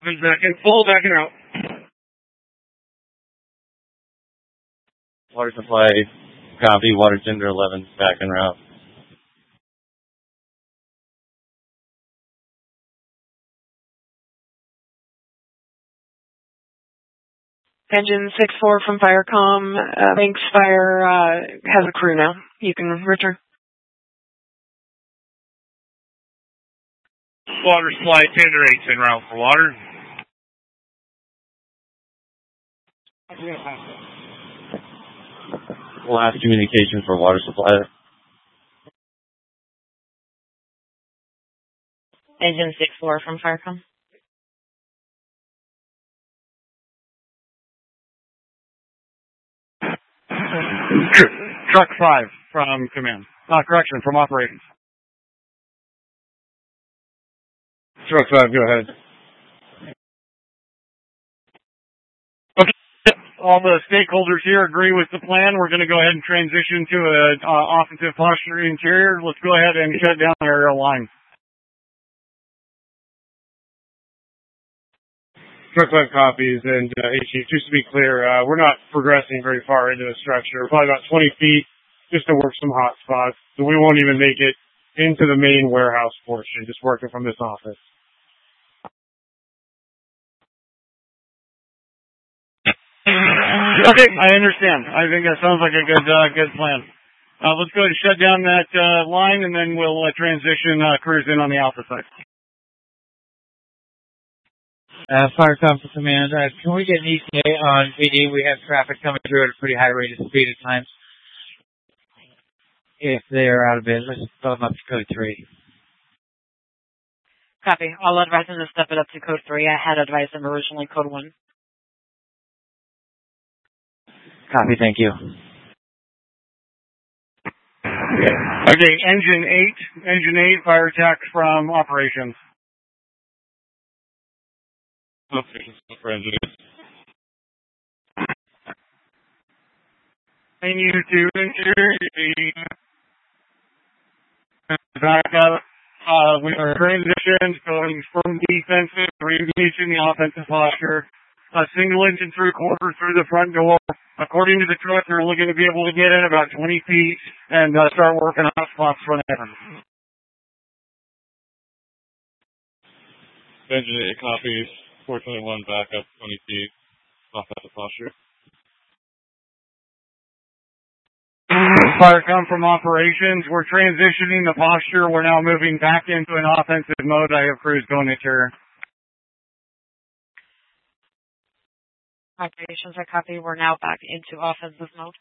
Back in full, back and out. Water supply, copy. Water gender 11, back en route. Engine 6-4 from Firecom. Banks Fire has a crew now. You can return. Water supply, tender 8's en route for water. Last communication for water supply. Engine 6-4 from Firecom. Truck 5 from command. Correction, from operations. Truck 5, go ahead. Okay, all the stakeholders here agree with the plan. We're going to go ahead and transition to an offensive posture interior. Let's go ahead and shut down the aerial line. Truck 5 copies, and HE, just to be clear, we're not progressing very far into the structure. Probably about 20 feet just to work some hot spots. So we won't even make it into the main warehouse portion, just working from this office. Okay, I understand. I think that sounds like a good plan. Let's go ahead and shut down that line, and then we'll transition crews in on the alpha side. Firecom for command. Can we get an ETA on PD? We have traffic coming through at a pretty high rate of speed at times. If they're out of business, fill them up to code 3. Copy. I'll advise them to step it up to code 3. I had advised them originally code 1. Copy, thank you. Okay, Engine 8, fire attack from operations. For Engine 8. And you two interior. Back up. We are transitioned, going from defensive, re-engaging the offensive posture. A single engine three-quarter through the front door. According to the truck, they're looking to be able to get in about 20 feet and start working hot spots for them. Engine 8 copies. 421 back up 20 feet. Offensive posture. Firecom from operations. We're transitioning the posture. We're now moving back into an offensive mode. I have crews going interior. Operations, I copy. We're now back into offensive mode.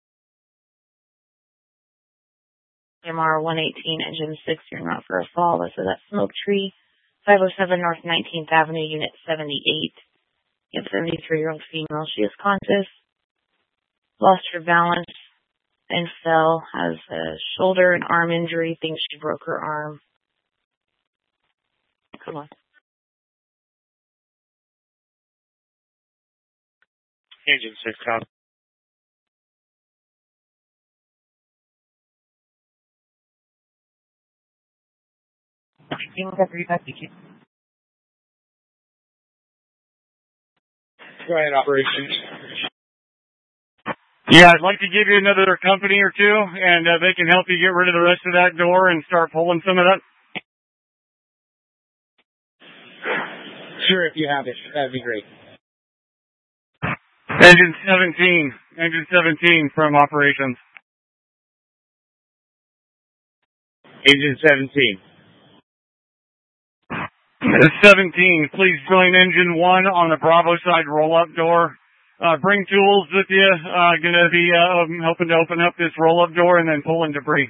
MR 118, Engine 6, you're not for a fall. This is at Smoke Tree, 507 North 19th Avenue, Unit 78. You have a 73-year-old female. She is conscious, lost her balance, and fell. Has a shoulder and arm injury. Thinks she broke her arm. Come on. Engine 6, copy. Go ahead, operations. Yeah, I'd like to give you another company or two, and they can help you get rid of the rest of that door and start pulling some of that. Sure, if you have it, that'd be great. Engine 17 from operations. Engine 17. 17, please join Engine 1 on the Bravo side roll-up door. Bring tools with you. Going to be helping to open up this roll-up door and then pull in debris.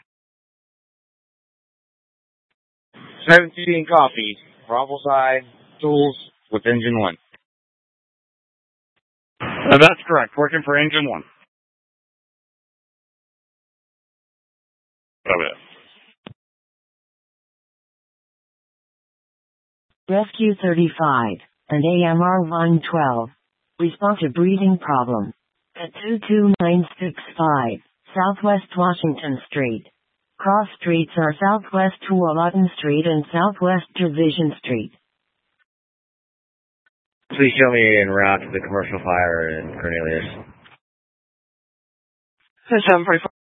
17 copies. Bravo side, tools with Engine 1. That's correct. Working for Engine 1. Okay. Rescue 35 and AMR 112. Respond to breathing problem at 22965 Southwest Washington Street. Cross streets are Southwest Tualatin Street and Southwest Division Street. Please show me en route to the commercial fire in Cornelius. 744.